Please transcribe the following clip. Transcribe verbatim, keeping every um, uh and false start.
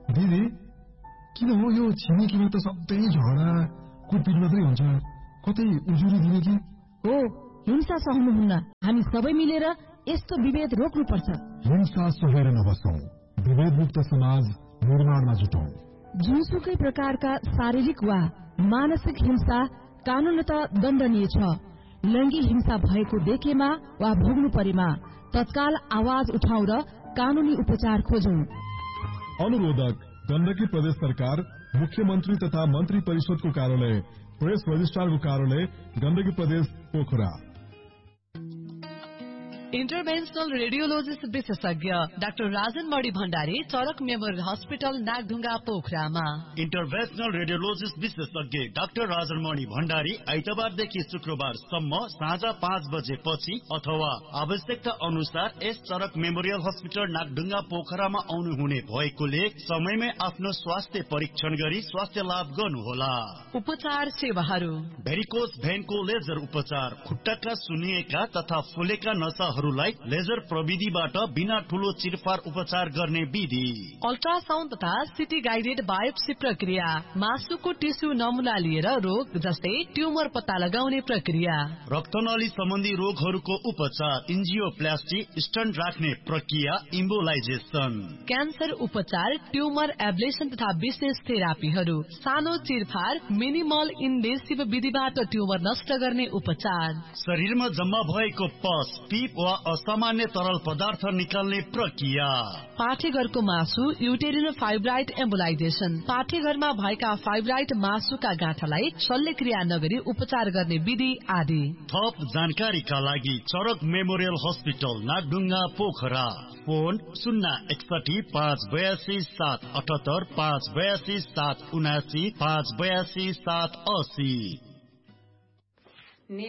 दिदी किन हो यो छिमेकीमा त सधैँ झगडा कुटपिट मात्रै हुन्छ, कतै उजुरी दिने कि हो? हिंसा सहनुहुन्न, हामी सबै मिलेर यस्तो विभेद रोक्नुपर्छ। हिंसा सहेर नबसौं, विभेद मुक्त समाज निर्माणमा जुटौं। जुनसुकै प्रकारका शारीरिक वा मानसिक हिंसा कानूनत दण्डनीय छ। लैंगिक हिंसा भएको देखेमा वा भोग्नु परेमा तत्काल आवाज उठाउँ र कानूनी उपचार खोजौं। अनुरोधक गण्डकी प्रदेश सरकार, मुख्यमन्त्री तथा मन्त्री परिषदको कार्यालय, प्रेस रजिस्ट्रारको कार्यालय, गण्डकी प्रदेश पोखरा। इन्टरभेन्सनल रेडियोलोजिस्ट विशेषज्ञ डाक्टर राजन मणि भण्डारी, चरक मेमोरियल हस्पिटल, नागढुङ्गा, पोखरामा। इन्टरभेन्सनल रेडियोलोजिस्ट विशेषज्ञ डाक्टर राजन मणि भण्डारी आइतबारदेखि शुक्रबारसम्म साँझ पाँच बजेपछि अथवा आवश्यकता अनुसार यस चरक मेमोरियल हस्पिटल नागढुङ्गा पोखरामा आउनुहुने भएकोले समयमै आफ्नो स्वास्थ्य परीक्षण गरी स्वास्थ्य लाभ गर्नुहोला। उपचार सेवाहरू: भेरिकोस भेनको लेजर उपचार, खुट्टाका सुन्निएका तथा फुलेका नसा लाई लेजर प्रविधिबाट बिना ठूलो चिरफार उपचार गर्ने विधि। अल्ट्रासाउन्ड तथा सिटी गाइडेड बायोप्सी प्रक्रिया, मासुको टिस्यु नमुना लिएर रोग जस्तै ट्युमर पत्ता लगाउने प्रक्रिया। रक्तनली सम्बन्धी रोगहरूको उपचार, इन्जियोप्लास्टी, स्टन्ट राख्ने प्रक्रिया, इम्बोलाइजेसन। क्यान्सर उपचार, ट्युमर एब्लेसन तथा विशेष थेरापीहरू। सानो चिरफार, मिनिमल इन्भेसिभ विधिबाट ट्युमर नष्ट गर्ने उपचार। शरीरमा जम्मा भएको पस, पिप वा असामान्य तरल पदार्थ निकाल्ने प्रक्रिया। पाठेघरको मासु, युटेरिनल फाइब्राइड एम्बोलाइजेसन। पाठेघरमा भएका फाइब्राइड मासुका गाँठालाई शल्यक्रिया नगरी उपचार गर्ने विधि आदि। थप जानकारीका लागि चरक memorial hospital, Nagdhunga, Pokhara. Phone शून्य एकसठी पाँच बयासी सात अठहत्तर, पाँच बयासी सात उनासी, पाँच बयासी सात असी।